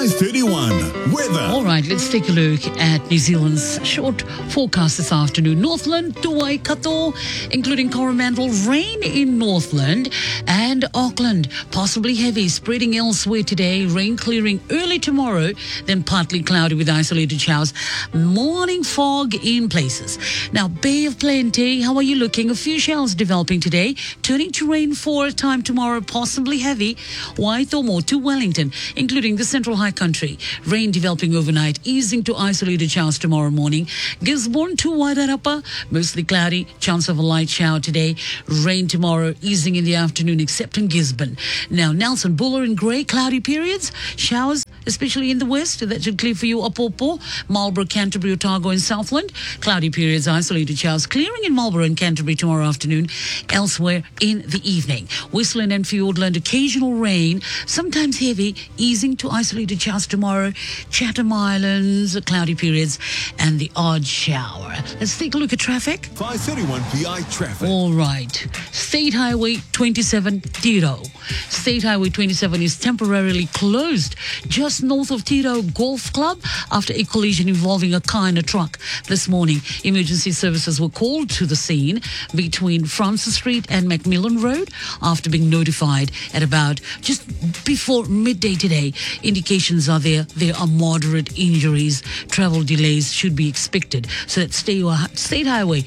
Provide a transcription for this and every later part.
5:31. Weather. All right, let's take a look at New Zealand's short forecast this afternoon. Northland to Waikato, including Coromandel, rain in Northland and Auckland. Possibly heavy, spreading elsewhere today. Rain clearing early tomorrow, then partly cloudy with isolated showers. Morning fog in places. Now, Bay of Plenty, how are you looking? A few showers developing today, turning to rain for a time tomorrow, possibly heavy. Waitomo to Wellington, including the Central High Country. Rain developing overnight, easing to isolated showers tomorrow morning. Gisborne to Wairarapa, mostly cloudy, chance of a light shower today. Rain tomorrow, easing in the afternoon, except in Gisborne. Now, Nelson, Buller and Grey, cloudy periods, showers, especially in the west. That should clear for you. Apopo, Marlborough, Canterbury, Otago and Southland. Cloudy periods, isolated showers, clearing in Marlborough and Canterbury tomorrow afternoon. Elsewhere in the evening. Whistling and Fiordland, occasional rain, sometimes heavy, easing to isolated showers tomorrow. Chatham Islands, cloudy periods, and the odd shower. Let's take a look at traffic. 5:31 PI traffic. All right. State Highway 27, Tiro. State Highway 27 is temporarily closed just north of Tiro Golf Club after a collision involving a car and a truck this morning. Emergency services were called to the scene between Francis Street and Macmillan Road after being notified at about just before midday today. Indications are there are moderate injuries. Travel delays should be expected. So that's State Highway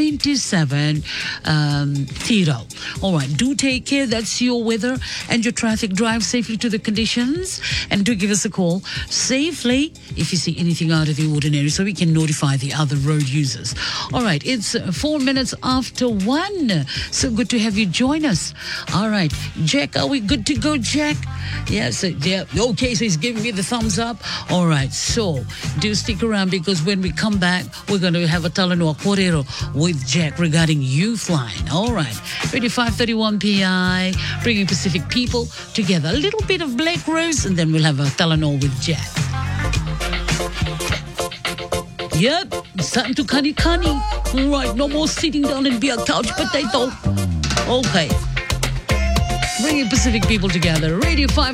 27, Tiro. All right, do take care. That's your weather and your traffic. Drive safely to the conditions and do give us a call safely if you see anything out of the ordinary so we can notify the other road users. All right, it's 4 minutes after 1. So good to have you join us. All right, Jack, are we good to go, Jack? Yes, yeah. Okay, so he's giving me the thumbs up. All right, so do stick around because when we come back, we're going to have a Talanoa Korero with Jack regarding you flying. All right, ready 5:31 PI, bringing Pacific people together. A little bit of Black Rose, and then we'll have a Talanoa with Jack. Yep, it's time to kani. All right, no more sitting down and be a couch potato. Okay. Bringing Pacific people together. Radio 5.